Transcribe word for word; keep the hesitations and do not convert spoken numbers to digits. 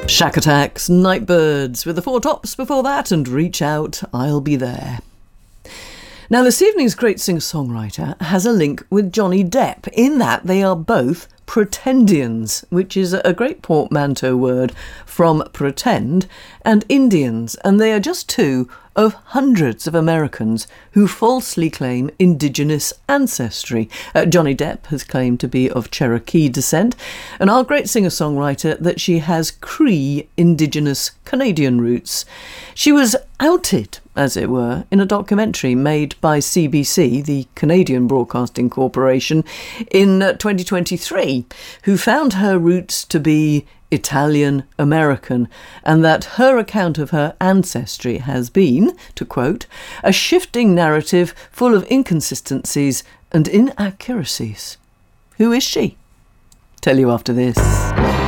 Shack Attacks, Nightbirds, with the Four Tops before that, and Reach Out, I'll Be There. Now, this evening's great singer-songwriter has a link with Johnny Depp, in that they are both pretendians, which is a great portmanteau word from pretend and Indians, and they are just two of hundreds of Americans who falsely claim indigenous ancestry. Uh, Johnny Depp has claimed to be of Cherokee descent, and our great singer-songwriter that she has Cree indigenous Canadian roots. She was outed, as it were, in a documentary made by C B C, the Canadian Broadcasting Corporation, in uh, twenty twenty-three, who found her roots to be Italian-American, and that her account of her ancestry has been, to quote, a shifting narrative full of inconsistencies and inaccuracies. Who is she? Tell you after this.